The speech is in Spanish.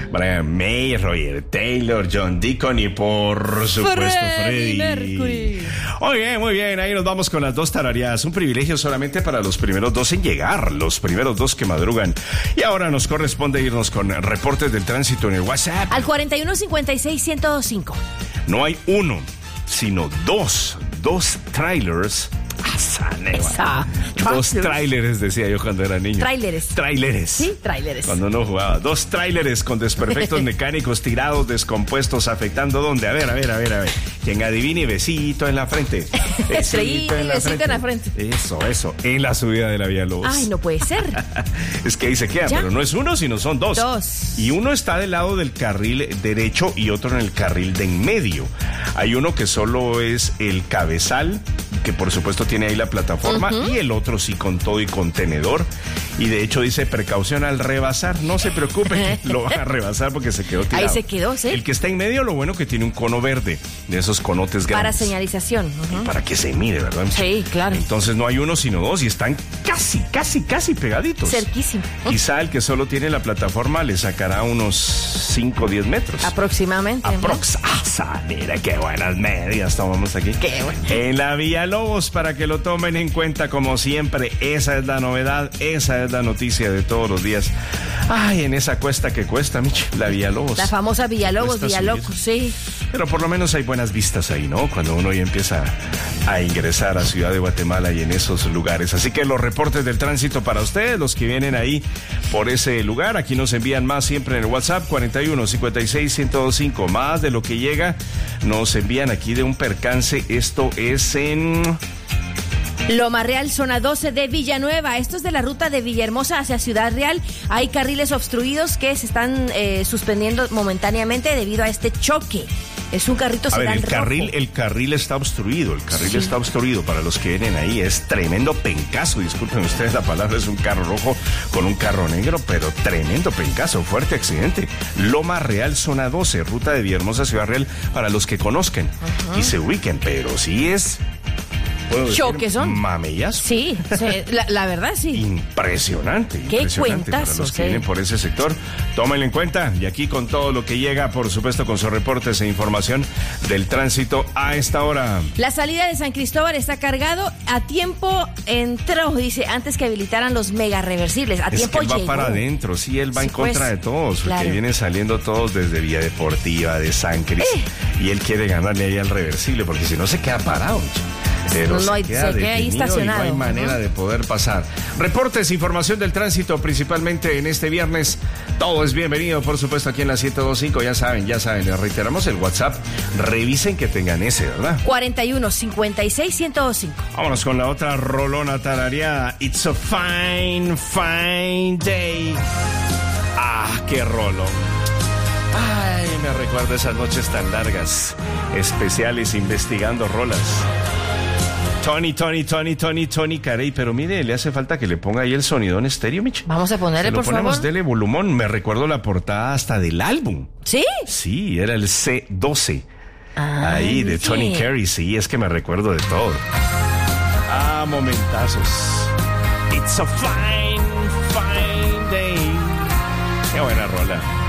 Brian May, Roger Taylor, John Deacon y por supuesto Freddie Mercury. Muy bien, ahí nos vamos con las dos tarareadas. Un privilegio solamente para los primeros dos en llegar, los primeros dos que madrugan. Y ahora nos corresponde irnos con reportes del tránsito en el WhatsApp. Al 4156-1025. No hay uno, sino dos trailers. Dos tráileres, decía yo cuando era niño. Tráileres. Sí, tráileres. Cuando no jugaba. Dos tráileres con desperfectos mecánicos tirados, descompuestos, afectando ¿dónde? A ver. Quien adivine, besito en la frente. Besito en la frente. Eso. En la subida de la Vía Lobos. Ay, no puede ser. Es que ahí se queda, ¿Ya? pero no es uno, sino son dos. Y uno está del lado del carril derecho y otro en el carril de en medio. Hay uno que solo es el cabezal, que por supuesto tiene ahí la plataforma, y el otro sí con todo y contenedor. Y de hecho dice precaución al rebasar. No se preocupe, lo van a rebasar porque se quedó tirado. Ahí se quedó, sí. El que está en medio, lo bueno que tiene un cono verde, de esos conotes grandes. Para señalización. Para que se mire, ¿verdad? Sí, claro. Entonces no hay uno sino dos y están casi pegaditos. Cerquísimo. Quizá el que solo tiene la plataforma le sacará unos 5 o 10 metros. Aproximadamente. Mira qué buenas medias tomamos aquí. Qué bueno. En la Vía Lobos, para que lo tomen en cuenta como siempre. Esa es la novedad, esa es la noticia de todos los días. Ay, en esa cuesta que cuesta, Michi, la Vía Lobos. La famosa Vía Lobos, Cuesta Vía subir. Locos, sí. Pero por lo menos hay buenas vistas ahí, ¿no? Cuando uno ya empieza a ingresar a Ciudad de Guatemala y en esos lugares. Así que los reportes del tránsito para ustedes, los que vienen ahí por ese lugar, aquí nos envían más siempre en el WhatsApp 4156-1025. Más de lo que llega, nos envían aquí de un percance. Esto es en Loma Real, zona 12 de Villanueva. Esto es de la ruta de Villahermosa hacia Ciudad Real. Hay carriles obstruidos que se están suspendiendo momentáneamente debido a este choque. Es un carrito sedán el rojo. carril está obstruido. El carril está obstruido. Para los que vienen ahí, es tremendo pencazo. Disculpen ustedes la palabra, es un carro rojo con un carro negro, pero tremendo pencazo, fuerte accidente. Loma Real, zona 12, ruta de Villahermosa, Ciudad Real, para los que conozcan y se ubiquen, pero sí es... choques son mamellazo. Sí, la verdad sí. Impresionante. Qué impresionante cuentazo, para los que sí. vienen por ese sector. Tómenlo en cuenta. Y aquí con todo lo que llega, por supuesto, con sus reportes e información del tránsito a esta hora. La salida de San Cristóbal está cargado. A tiempo entró, dice, antes que habilitaran los mega reversibles. A tiempo él va llegó. para adentro, sí, él va en contra de todos, porque claro. vienen saliendo todos desde Vía Deportiva, de San Cristóbal, y él quiere ganarle ahí al reversible, porque si no se queda parado. Pero se queda ahí estacionado. Y no hay manera de poder pasar. Reportes, información del tránsito, principalmente en este viernes. Todo es bienvenido, por supuesto, aquí en la 1025. Ya saben, les reiteramos el WhatsApp. Revisen que tengan ese, ¿verdad? 4156-1025. Vámonos con la otra rolona tarareada. It's a fine day. Ah, qué rolo. Ay, me recuerdo esas noches tan largas, especiales, investigando rolas. Tony Carey, pero mire, le hace falta que le ponga ahí el sonidón estéreo, Michi. Vamos a ponerle, por favor. Dele volumón. Me recuerdo la portada hasta del álbum. ¿Sí? Sí, era el C12. Ay, ahí, de Tony Carey, sí, es que me recuerdo de todo. Ah, momentazos. It's a fine day. Qué buena rola.